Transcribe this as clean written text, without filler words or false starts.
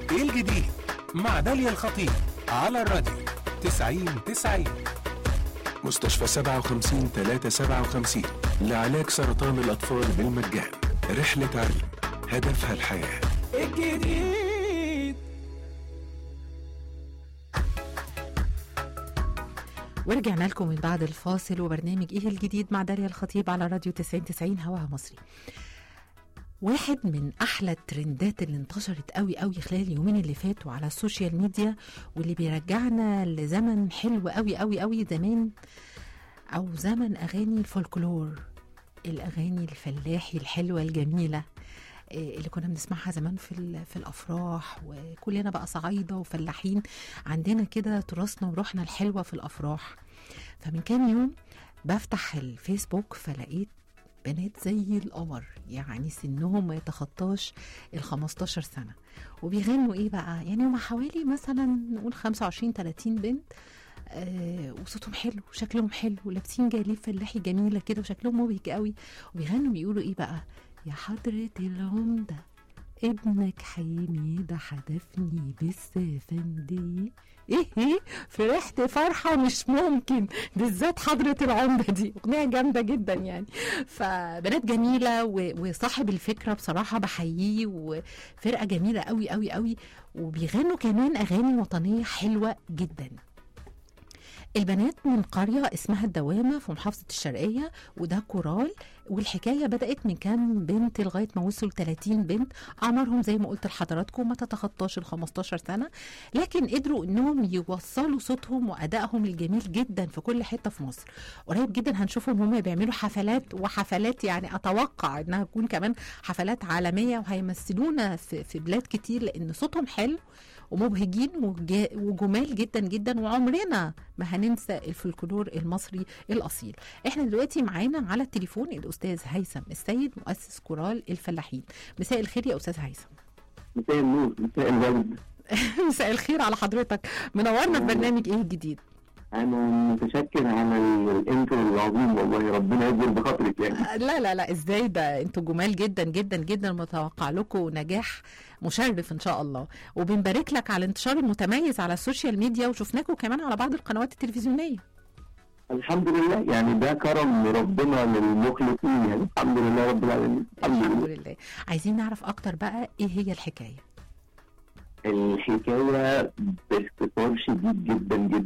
ايه الجديد مع داليا الخطيب على الراديو 90-90. مستشفى 57-357 لعلاج سرطان الأطفال بالمجان. رحلة علم هدفها الحياة. الجديد. ورجعنا لكم من بعد الفاصل وبرنامج ايه الجديد مع داليا الخطيب على راديو 90-90 هواها مصري. واحد من احلى الترندات اللي انتشرت قوي قوي خلال اليومين اللي فاتوا على السوشيال ميديا واللي بيرجعنا لزمن حلو قوي قوي قوي زمان، او زمن اغاني الفولكلور، الاغاني الفلاحي الحلوه الجميله اللي كنا بنسمعها زمان في الافراح، وكلنا بقى صعايده وفلاحين عندنا كده تراثنا وروحنا الحلوه في الافراح. فمن كام يوم بفتح الفيسبوك فلقيت بنات زي القمر، يعني سنهم ما يتخطاش 15 سنة، وبيغنوا ايه بقى، يعني هم حوالي مثلا نقول 25-30 بنت، وصوتهم حلو وشكلهم حلو ولابسين جليب فلاحي جميلة كده وشكلهم مبهج قوي، وبيغنوا بيقولوا ايه بقى، يا حضرة العمدة ابنك حميدة حدفني بالسفندية. ايه فرحت فرحة مش ممكن، بالذات حضرة العمدة دي اغنية جامدة جدا يعني. فبنات جميلة وصاحب الفكرة بصراحة بحييه، وفرقة جميلة قوي قوي قوي، وبيغنوا كمان اغاني وطنية حلوة جدا. البنات من قرية اسمها الدوامة في محافظة الشرقية، وده كورال، والحكاية بدأت من كام بنت لغاية ما وصلوا 30 بنت، أعمارهم زي ما قلت لحضراتكم ما تتخطاش 15 سنة، لكن قدروا انهم يوصلوا صوتهم وأدائهم الجميل جدا في كل حتة في مصر. قريب جدا هنشوفهم هم بيعملوا حفلات يعني أتوقع انها تكون كمان حفلات عالمية، وهيمثلونا في بلاد كتير لأن صوتهم حلو ومبهجين وجمال جدا جدا، وعمرنا ما هننسى الفولكلور المصري الأصيل. احنا دلوقتي معانا على التليفون الأستاذ هيثم السيد مؤسس كورال الفلاحين. مساء الخير يا أستاذ هيثم. مساء النور، مساء الورد. مساء الخير على حضرتك، منورنا في برنامج ايه الجديد. انا متشكر على الانترو العظيم، والله ربنا يجبر بخاطرك يعني. لا ازاي ده، انتوا جمال جدا جدا جدا، متوقع لكم نجاح مشرف ان شاء الله، وبنبارك لك على الانتشار المتميز على السوشيال ميديا، وشفناكم كمان على بعض القنوات التلفزيونيه. الحمد لله، يعني ده كرم ربنا للمخلصين، يعني الحمد لله رب العالمين. الحمد لله. عايزين نعرف اكتر بقى ايه هي الحكايه. الحكايه باختصار شديد جدا جدا